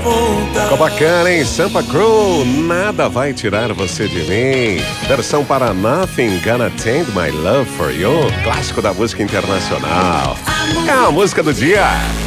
Ficou bacana, hein? Sampa Cruel, Nada Vai Tirar Você de Mim. Versão para Nothing Gonna Change My Love For You. Clássico da música internacional. É a música do dia.